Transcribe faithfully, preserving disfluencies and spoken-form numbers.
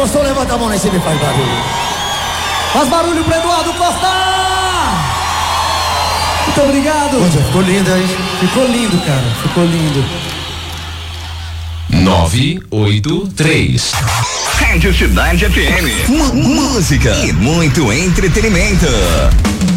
gostou, levanta a mão lá em cima e faz barulho. Faz barulho pro Eduardo Costa! Muito obrigado. Poxa, ficou lindo aí. Ficou lindo, cara. Ficou lindo. nove oito três Rádio Cidade F M. M- música e muito entretenimento.